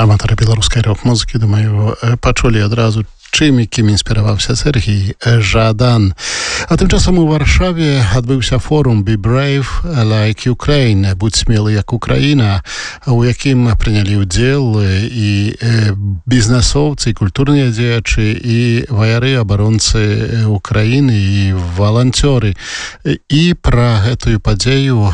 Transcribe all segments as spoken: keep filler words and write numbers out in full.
аматары беларускай рок-музыкі, думаю, пачулі адразу, чым і кім інспіраваўся Сергій Жадан. А тым часам у Варшаве адбыўся форум «Be brave like Ukraine», «Будь смелы як Украіна», у якім прынялі ўдзел і бізнесоўцы, і культурныя дзеячы, і ваяры, абаронцы Украіны, і валанцёры. І пра гэтую падзею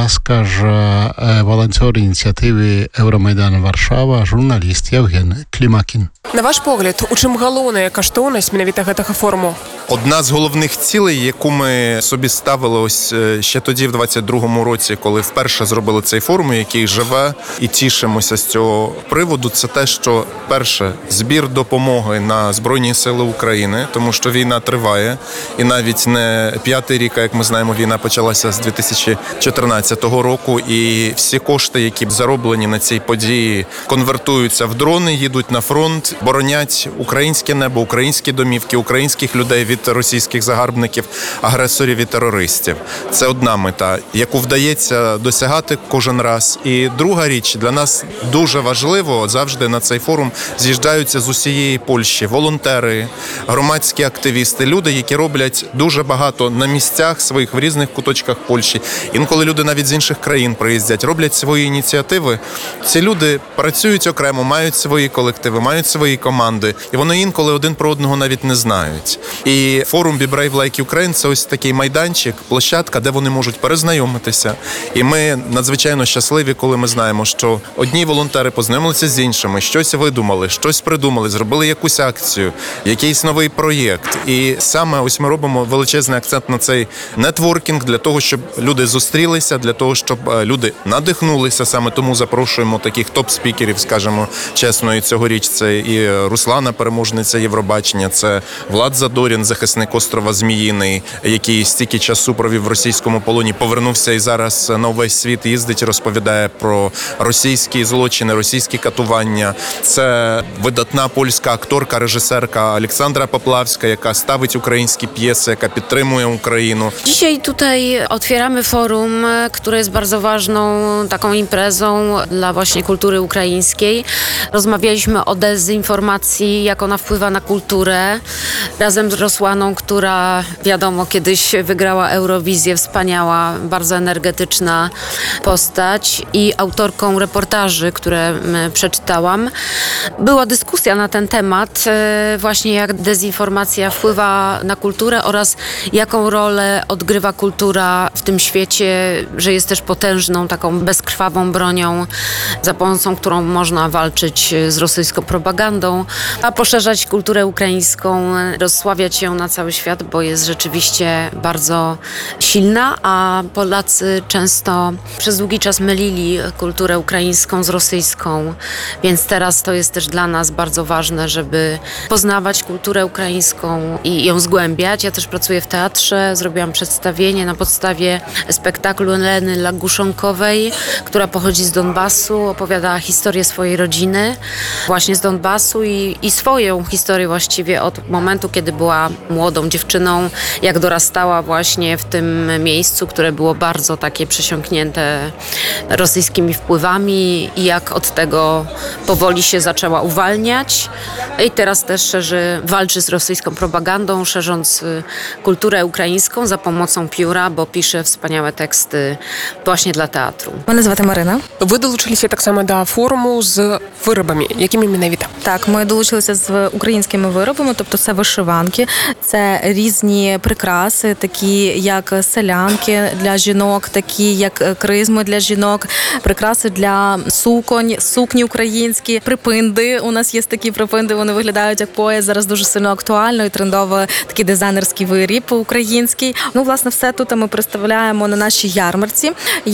раскажа валанцёр ініцыятывы «Евромайдан Варшава», журналіст Євген Клімакін. На ваш погляд, у чым галоўная каштоўнасць менавіта гэтага форуму? Одна з головних цілей, яку ми собі ставили ось ще тоді, в двадцять другому році, коли вперше зробили цей форум, який живе і тішимося з цього приводу, це те, що перше, збір допомоги на Збройні Сили України, тому що війна триває, і навіть не п'ятий рік, а як ми знаємо, війна почалася з дві тисячі чотирнадцятого року, і всі кошти, які зароблені на цій події, конвертуються в дрони, їдуть на фронт, боронять українське небо, українські домівки, українських людей від російських загарбників, агресорів і терористів. Це одна мета, яку вдається досягати кожен раз. І друга річ, для нас дуже важливо, завжди на цей форум з'їжджаються з усієї Польщі волонтери, громадські активісти, люди, які роблять дуже багато на місцях своїх в різних куточках Польщі. Інколи люди навіть з інших країн приїздять, роблять свої ініціативи. Ці люди працюють окремо, мають свої колективи, мають свої команди, і вони інколи один про одного навіть не знають. І форум «Be brave like Ukraine» – це ось такий майданчик, площадка, де вони можуть перезнайомитися. І ми надзвичайно щасливі, коли ми знаємо, що одні волонтери познайомилися з іншими, щось видумали, щось придумали, зробили якусь акцію, якийсь новий проєкт. І саме ось ми робимо величезний акцент на цей нетворкінг для того, щоб люди зустрілися, для того, щоб люди надихнулися. Саме тому запрошуємо таких топ-спікерів, скажімо чесно, і цьогоріч це і Руслана, переможниця Євробачення, це Влад Задорін, захисник острова Зміїний, який стільки часу провів в російському полоні, повернувся і зараз на увесь світ їздить і розповідає про російські злочини, російські катування. Це видатна польська акторка, режисерка Олександра Поплавська, яка ставить українські pjesy, яка підтримує Україну. Dzisiaj tutaj otwieramy forum, które jest bardzo ważną taką imprezą dla właśnie kultury ukraińskiej. Rozmawialiśmy o dezinformacji, jak ona wpływa na kulturę. Razem z Rosłaną, która wiadomo kiedyś wygrała Eurowizję, wspaniała, bardzo energetyczna postać, i autorką reportaży, które przeczytałam. Była dyskusja na ten temat, właśnie jak dezinformacja wpływa na kulturę oraz jaką rolę odgrywa kultura w tym świecie, że jest też potężną, taką bezkrwawą bronią, za pomocą którą można walczyć z rosyjską propagandą, a poszerzać kulturę ukraińską, rozsławiać ją na cały świat, bo jest rzeczywiście bardzo silna, a Polacy często przez długi czas mylili kulturę ukraińską z rosyjską, więc teraz to jest też dla nas bardzo ważne, żeby poznawać kulturę ukraińską i ją zgłębiać. Ja też pracuję w teatrze, zrobiłam przedstawienie na podstawie spektaklu Leny Laguszonkowej, która pochodzi z Donbasu, opowiada historię swojej rodziny właśnie z Donbasu i, i swoją historię właściwie od momentu, kiedy była młodą dziewczyną, jak dorastała właśnie w tym miejscu, które było bardzo takie przesiąknięte rosyjskimi wpływami, i jak od tego powoli się zaczęła uwalniać. I teraz też szerzy, walczy z rosyjską propagandą, szerząc kulturę ukraińską za pomocą pióra, bo pisze wspaniałe teksty właśnie dla teatru. Мене звати Марина. Ви долучилися так само до форуму з виробами. Якими менавіта? Так, ми долучилися з українськими виробами, тобто це вишиванки, це різні прикраси, такі як селянки для жінок, такі як кризми для жінок, прикраси для суконь, сукні українські, припинди. У нас є такі припинди, вони виглядають як пояс, зараз дуже сильно актуально і трендово такий дизайнерський виріб український. Ну, власне, все тут ми представляємо на нашій ярмарці,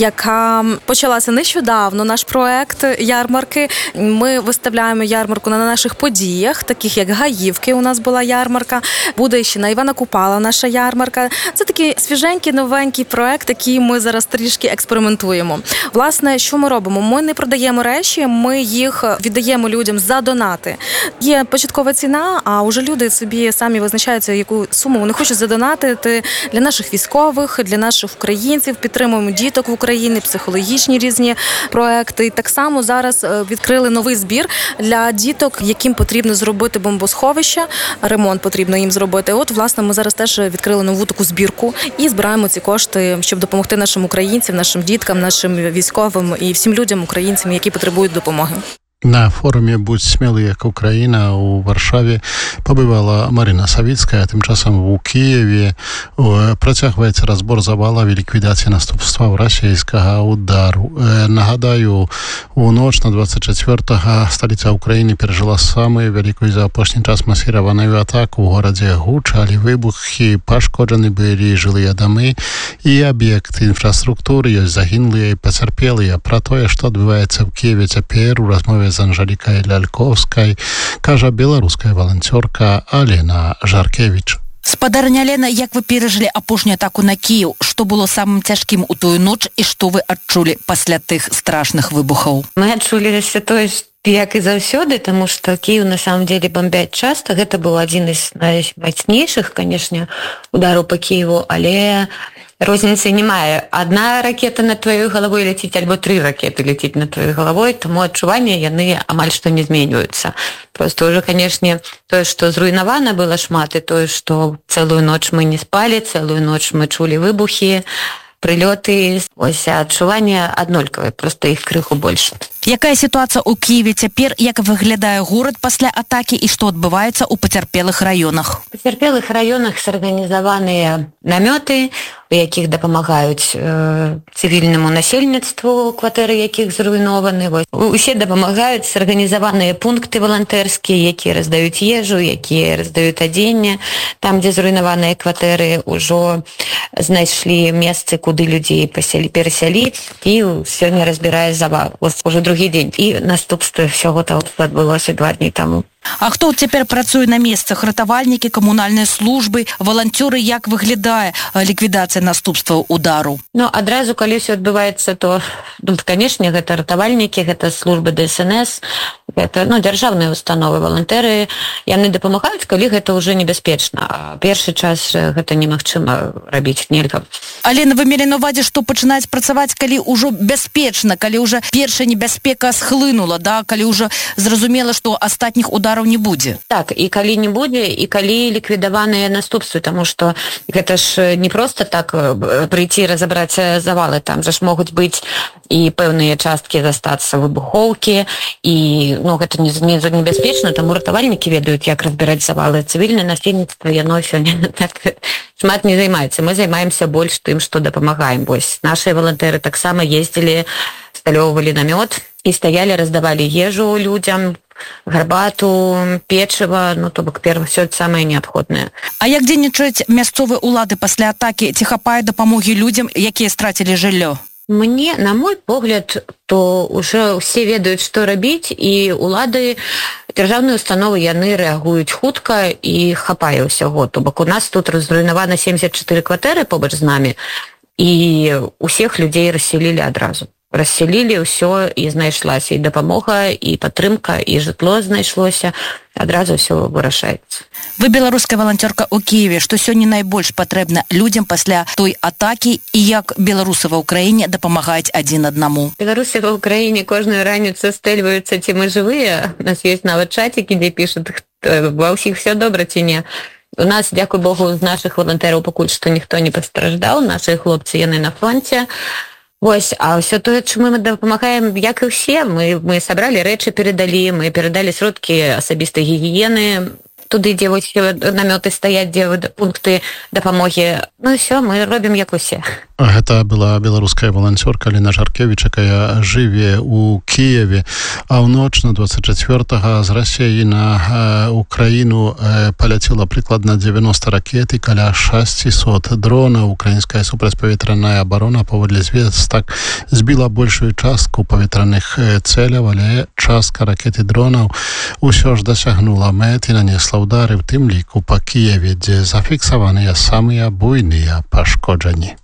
яка почалася нещодавно, наш проект ярмарки. Ми виставляємо ярмарку на наших подіях, таких як як Гаївки у нас була ярмарка, буде ще на Івана Купала наша ярмарка. Це такий свіженький, новенький проект, який ми зараз трішки експериментуємо. Власне, що ми робимо? Ми не продаємо речі, ми їх віддаємо людям за донати. Є початкова ціна, а вже люди собі самі визначаються, яку суму вони хочуть задонатити для наших військових, для наших українців. Підтримуємо діток в Україні, психологічні різні проекти. І так само зараз відкрили новий збір для діток, яким потрібно зробити бомбосховище, ремонт потрібно їм зробити. От, власне, ми зараз теж відкрили нову таку збірку і збираємо ці кошти, щоб допомогти нашим українцям, нашим діткам, нашим військовим і всім людям, українцям, які потребують допомоги. На форумі «Будь смілий, як Україна» у Варшаві побывала Марина Савіцька, а тим часом у Києві протягується розбор завалів і ліквідації наступства російського удару. Нагадаю, у ноч на двадцять четвертого столиця України пережила самую великую за апошні час масіровану атаку. У городі гучали вибухи, пошкоджені були жилі доми і об'єкти інфраструктури, є загинулі і потерпілі. Про те, що відбувається в Києві тепер, у розмові з Анжелікою Ляльковською, каже білоруська волонтерка Алена Жаркевич. Спадарня Лена, як ви пережили апошнюю атаку на Київ? Що було самим тяжким у тую ноч і що ви адчулі пасля тих страшних вибухів? Ми адчулі все тое, як і заўсёды, тому что Киев на самом деле бомбять часто. Это был один из наймацнейших, конечно, ударов по Киеву, але розніцы немає. Одна ракета над твоей головой летит, альбо три ракеты летит над твоей головой, тому адчуванні яны амаль што не зменьваюцца. Просто уже, конечно, тое, што зруйнавана было шмат, і тое, што цэлую ноч мы не спали, цэлую ноч мы чулі выбухі, прылёты, ось адчуванне аднолькавае, просто іх крыху больш. Якая ситуація у Києві тепер, як виглядає город після атаки і що відбувається у потерпілих районах? У потерпілих районах зорганізовані намёты, у яких дапамагаюць э, цивільнаму насельніцтву, кватэры якіх зруйнованы. Усе дапамагаюць зорганізаваныя пункты валантэрскія, якія раздаюць ежу, якія раздаюць адзенне. Там, дзе зруйнаваныя кватэры, ужо знайшлі месцы, куды людзей перасяліць, і сёння разбірае завал. Уже другі дзень. І наступствы всього того, що адбылося два дні тому. А хто цяпер працуе на месцах? Ратавальнікі, камунальныя службы, валанцёры, як выглядае ліквідацыя наступстваў удару? Ну, адразу, калі ўсё адбываецца, то, ну, канешне, гэта ратавальнікі, гэта службы дэ эс эн эс, гэта, ну, дзяржаўныя установы, валантэры, яны дапамагаюць, калі гэта ўжо небяспечна. А першы час гэта немагчыма рабіць, нельга. Алена, вы мелі на ўвазе, што пачынаць працаваць, калі ўжо бяспечна, калі ўжо першая небяспека схлынула, да, калі ўжо зразумела, што астатніх удараў не будзе. Так, і калі не будзе, і калі ліквідаваныя наступствы, таму што гэта ж не проста так прыйти разабраць завалы, там жа ж могуць быць і пэўныя часткі застацца выбухоўкі, і, ну, гэта не, не небяспечна, таму ратавальнікі ведаюць, як разбіраць завалы. Цывільнае насельніцтва, яно сёння так шмат не займаецца. Мы займаемся больш тым, што дапамагаем. Вось, нашыя валантэры таксама ездзілі, сталёўвалі намёт і стаялі, раздавалі ежу людзям, гарбату, печыва, ну, то бок перш усё самае неабходнае. А як дзейнічаюць мясцовыя ўлады пасля атакі? Ці хапае дапамогі людзям, якія страцілі жыллё? Мне, на мой погляд, то ўжо ўсе ведаюць, што рабіць, і ўлады, дзяржаўныя установы, яны рэагуюць хутка і хапае ўсяго. То бок у нас тут разруйнавана семьдесят чатыры кватэры побач з намі, і усіх людзей рассялілі адразу. Рассялілі ўсё, і знайшлася і дапамога, і падтрымка, і жытло знайшлося, адразу ўсё вырашаецца. Вы беларуская валанцёрка ў Киеве. Што сёння найбольш патрэбна людзям пасля той атакі і як беларусы ва ўкраіне дапамагаюць адзін аднаму? Беларусы ва ўкраіне кожную раніцу стэльваюцца, ці мы жывыя. У нас ёсць нават чацікі, дзе пішуць, ва ўсіх все добра ці не. У нас, дзякуй Богу, з нашых валантэраў пакуль што ніхто не пастраждаў, нашы хлопцы, яны на фронце. Вось, а ўсё тое, чым мы дапамагаем, як і ўсе, мы, мы сабралі рэчы, перадалі, мы перадалі сродкі асабістай гігіены, туды, дзе вось намёты стаяць, дзе пункты дапамогі. Ну і ўсё, мы робім як усе. Гэта была беларуская валанцёрка Алена Жаркевіч, якая жыве ў Кіеве, а ў ноч на двадцать четвёртага з Расіі на Украіну паляцела прыкладна девяносто ракет і каля шестьсот дронаў. Украінская супрацьпаветраная абарона паводле звестак збіла большую частку паветраных цэляў, але частка ракет і дронаў усё ж дасягнула мэт і нанесла ўдары, в тым ліку па Кіеве, дзе зафіксаваныя самыя буйныя пашкоджанні.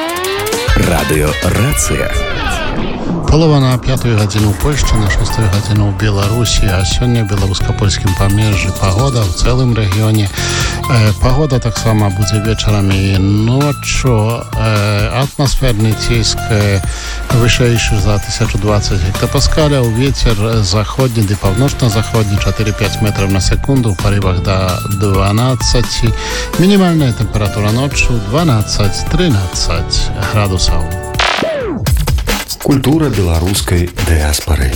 Радыё Рацыя. Полова на пятую гадзіну ў Польшчы, на шестую гадзіну ў Беларусі, а сёння ў беларуска-польскім памежжы пагода ў цэлым рэгіёне. Э, пагода таксама будзе вечарам і ноччу. Э, атмасферны ціск э, вышэйшы за тысячу двадцать гектапаскаляў, вецер заходні ды паўночна-заходні чатыры-пяць метраў на секунду, ў парывах да дванаццаці. Мінімальная тэмпература ноччу дванаццаць-трынаццаць градусаў. Культура беларускай дыаспары.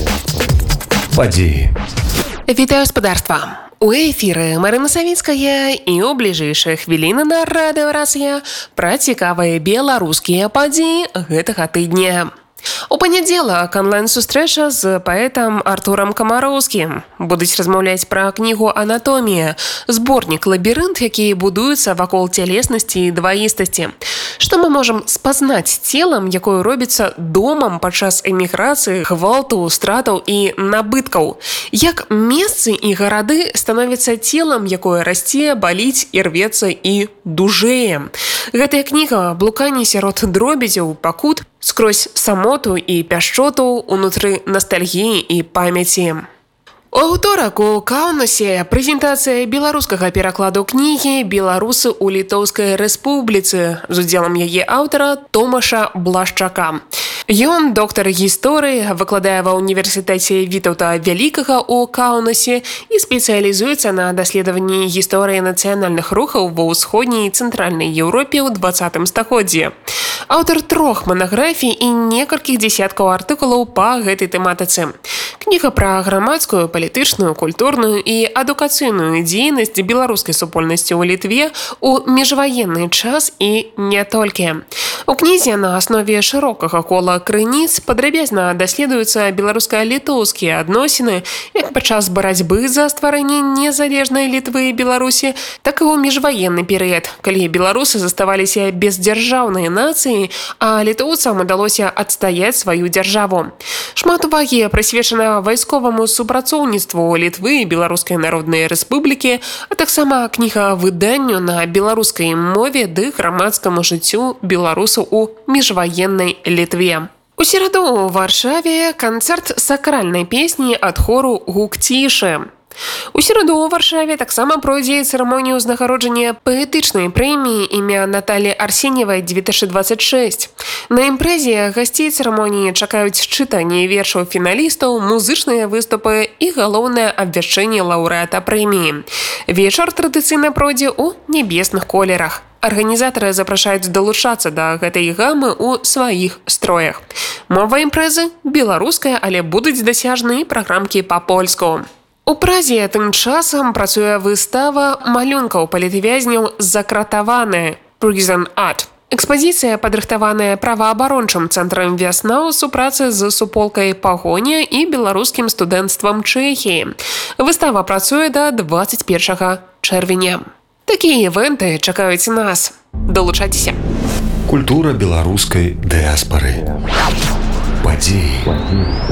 Падзеі. Вітаю гаспадарства. У эфіры Марына Савіцкая і ў бліжэйшыя хвіліны на радыё Рацыя пра цікавыя беларускія падзеі гэтага тыдня. У панядзелак онлайн-сустрэча з паэтам Артурам Камароўскім. Будуць размаўляць пра кнігу «Анатомія», зборнік «Лабірынт», які будуецца вакол цялеснасці і дваістасці. Што мы можам спазнаць целам, якое робіцца домам падчас эміграцыі, гвалту, стратаў і набыткаў? Як месцы і гарады становяцца целам, якое расце, баліць і рвецца і дужэе? Гэтая кніга блуканне сярод дробязяў, пакут, скрозь самоту і пяшчоту, унутры настальгіі і памяці. У аўторак у Каўнасе прэзентацыя беларускага перакладу кнігі «Беларусы ў Літоўскай Рэспубліцы» з удзелам яе аўтара Томаша Блашчака. Ён доктар гісторыі, выкладае ва ўніверсітэце Вітаўта Вялікага ў Каўнасе і спецыялізуецца на даследаванні гісторыі нацыянальных рухаў ва ўсходняй і цэнтральнай Еўропе ў двадцатым стагоддзі. Аўтар трох манаграфій і некалькіх дзесяткаў артыкулаў па гэтай тэматыцы. Кніга пра грамадскую, палітычную, культурную і адукацыйную дзейнасць беларускай супольнасці ў Літве ў міжваенны час і не толькі. У кнізе на аснове шырокага кола крыніц падрабязна даследуюцца беларуска-літоўскія адносіны як падчас барацьбы за стварэнне незалежнай Літвы і Беларусі, так і ў міжваенны перыяд, калі беларусы заставаліся бездзяржаўнай нацыяй, а літоўцам удалося адстаяць сваю дзяржаву. Шмат увагі прысвечана вайсковаму супрацоўніцтву Літвы і Беларускай Народнай Рэспублікі, а таксама кніга выданню на беларускай мове ды грамадскаму жыццю беларусаў у міжваеннай Літве. У сераду ў Варшаве канцэрт сакральнай песні ад хору «Гук цішы». У сераду ў Варшаве таксама пройдзе цырымонія ўзнагароджання паэтычнай прэміі імя Наталі Арсеньевай две тысячи двадцать шесть. На імпрэзе гасцей цырымоніі чакаюць чытанне вершаў фіналістаў, музычныя выступы і галоўнае абвяшчэнне лаўрэата прэміі. Вечар традыцыйна пройдзе ў нябесных колерах. Арганізатары запрашаюць далучацца да гэтай гамы ў сваіх строях. Мова імпрэзы беларуская, але будуць дасяжны праграмкі па-польску. У Празе тым часам працуе выстава малюнкаў палітвязняў «Закратаваныя» «Prison Art». Экспазіцыя падрыхтаваная праваабарончым цэнтрам «Вясна» у супрацы з суполкай «Пагоня» і беларускім студэнцтвам Чэхіі. Выстава працуе да двадцать першага чэрвеня. Такія івэнты чакаюць нас. Далучайцеся. Культура беларускай дыаспары. Падзеі.